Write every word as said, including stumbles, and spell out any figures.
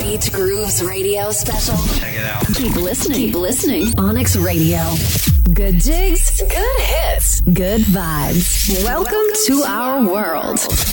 Beach Grooves Radio special. Check it out. Keep listening. Keep listening. Onyx Radio. Good jigs, good hits, good vibes. Welcome to our world.